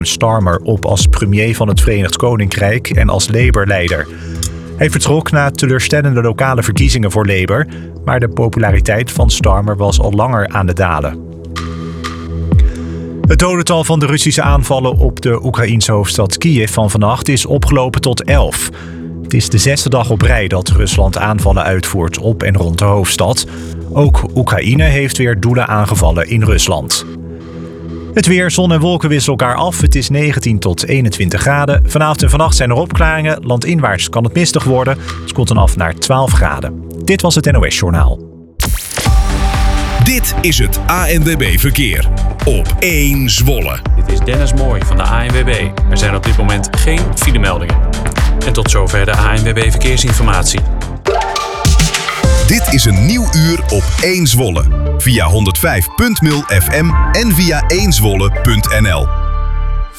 Starmer op als premier van het Verenigd Koninkrijk en als Labour-leider. Hij vertrok na teleurstellende lokale verkiezingen voor Labour, maar de populariteit van Starmer was al langer aan het dalen. Het dodental van de Russische aanvallen op de Oekraïense hoofdstad Kiev van vannacht is opgelopen tot 11. Het is de 6e dag op rij dat Rusland aanvallen uitvoert op en rond de hoofdstad. Ook Oekraïne heeft weer doelen aangevallen in Rusland. Het weer, zon en wolken wisselen elkaar af. Het is 19 tot 21 graden. Vanavond en vannacht zijn er opklaringen. Landinwaarts kan het mistig worden. Het koelt dan af naar 12 graden. Dit was het NOS Journaal. Dit is het ANWB Verkeer op 1 Zwolle. Dit is Dennis Mooij van de ANWB. Er zijn op dit moment geen filemeldingen. En tot zover de ANWB Verkeersinformatie. Dit is een nieuw uur op 1 Zwolle. Via 105.0 FM en via 1zwolle.nl.